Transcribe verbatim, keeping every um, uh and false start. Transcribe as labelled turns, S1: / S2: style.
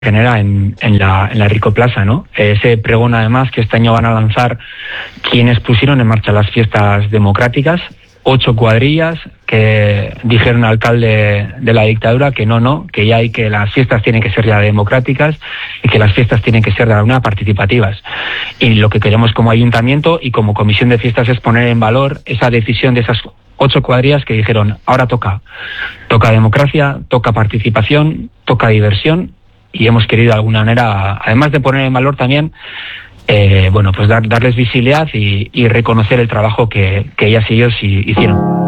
S1: genera en, en la en la Rico Plaza, ¿no? Ese pregón, además, que este año van a lanzar quienes pusieron en marcha las fiestas democráticas, ocho cuadrillas que dijeron al alcalde de la dictadura que no, no, que ya hay que las fiestas tienen que ser ya democráticas y que las fiestas tienen que ser de alguna participativas. Y lo que queremos como ayuntamiento y como comisión de fiestas es poner en valor esa decisión de esas ocho cuadrillas que dijeron, ahora toca, toca democracia, toca participación, toca diversión. Y hemos querido de alguna manera, además de poner en valor también, eh, bueno, pues dar, darles visibilidad y, y reconocer el trabajo que, que ellas y ellos hicieron.